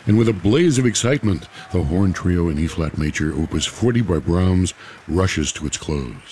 And with a blaze of excitement, the horn trio in E-flat major, opus 40 by Brahms, rushes to its close.